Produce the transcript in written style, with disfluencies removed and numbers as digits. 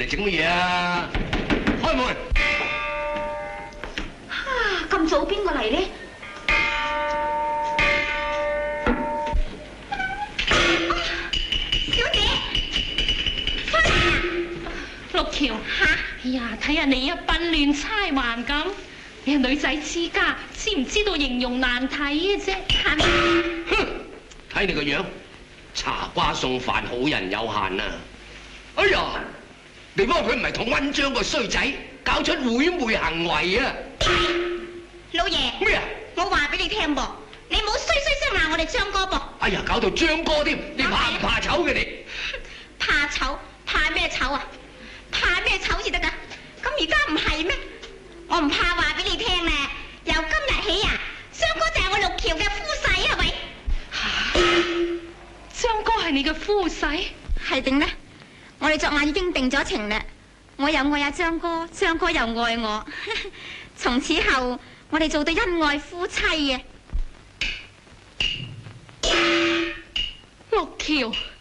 嚟整乜嘢啊？開門！ 咁早邊個嚟呢？小姐，翻嚟啦！ 六橋，哎呀，睇下你一鬢亂釵橫咁，你係女仔之家，知唔知道形容難睇嘅啫？係咪？ 哼，睇你個樣，茶瓜送飯好人有限啊！哎呀，你幫佢唔係同溫章個衰仔搞出會昧行為啊！ 老爺， 咩啊？ 我話俾你聽噃，你唔好衰聲鬧我哋張哥噃。 哎呀，搞到張哥添，你怕唔怕醜嘅你？ 怕醜？怕咩醜啊？怕咩醜至得㗎？咁而家唔係咩？我唔怕話俾你聽咧，由今日起啊，張哥就係我六橋嘅夫婿啊，喂！ 張哥係你嘅夫婿？ 係定呢？我哋昨晚已經定咗情啦，我又愛阿張哥，張哥又愛我，從此後我哋做到恩愛夫妻嘅。 六橋，